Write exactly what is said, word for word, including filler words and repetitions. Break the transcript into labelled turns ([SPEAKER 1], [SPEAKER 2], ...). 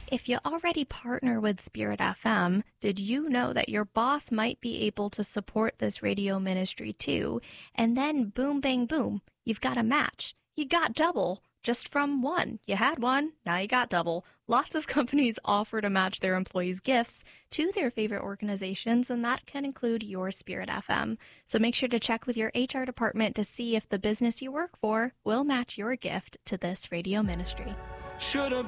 [SPEAKER 1] If you already partner with Spirit F M, did you know that your boss might be able to support this radio ministry too? And then boom, bang, boom, you've got a match. You got double just from one. You had one, now you got double. Lots of companies offer to match their employees' gifts to their favorite organizations, and that can include your Spirit F M. So make sure to check with your H R department to see if the business you work for will match your gift to this radio ministry.
[SPEAKER 2] Should've